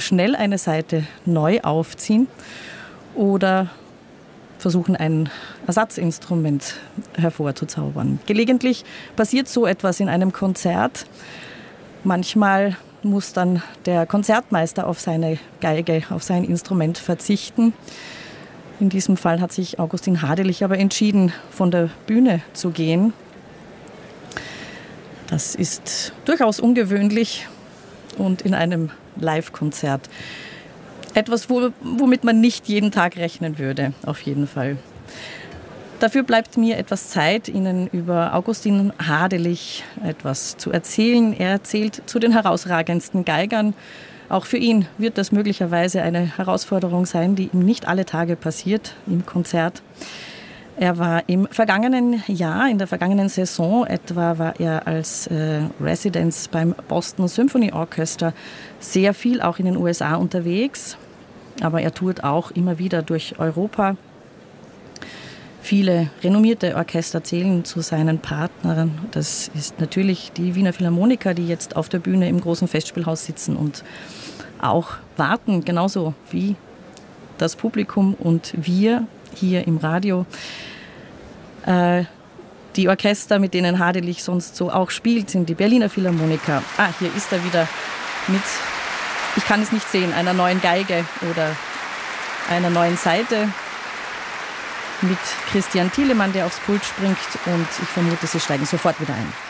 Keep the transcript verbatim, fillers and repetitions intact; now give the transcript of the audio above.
schnell eine Seite neu aufziehen oder versuchen, ein Ersatzinstrument hervorzuzaubern. Gelegentlich passiert so etwas in einem Konzert. Manchmal muss dann der Konzertmeister auf seine Geige, auf sein Instrument verzichten. In diesem Fall hat sich Augustin Hadelich aber entschieden, von der Bühne zu gehen. Das ist durchaus ungewöhnlich und in einem Live-Konzert etwas, womit man nicht jeden Tag rechnen würde, auf jeden Fall. Dafür bleibt mir etwas Zeit, Ihnen über Augustin Hadelich etwas zu erzählen. Er zählt zu den herausragendsten Geigern. Auch für ihn wird das möglicherweise eine Herausforderung sein, die ihm nicht alle Tage passiert im Konzert. Er war im vergangenen Jahr, in der vergangenen Saison etwa, war er als äh, Residence beim Boston Symphony Orchestra sehr viel auch in den U S A unterwegs. Aber er tourt auch immer wieder durch Europa. Viele renommierte Orchester zählen zu seinen Partnern. Das ist natürlich die Wiener Philharmoniker, die jetzt auf der Bühne im großen Festspielhaus sitzen und auch warten, genauso wie das Publikum und wir hier im Radio. Äh, die Orchester, mit denen Hadelich sonst so auch spielt, sind die Berliner Philharmoniker. Ah, hier ist er wieder mit, ich kann es nicht sehen, einer neuen Geige oder einer neuen Seite. Mit Christian Thielemann, der aufs Pult springt, und ich vermute, sie steigen sofort wieder ein.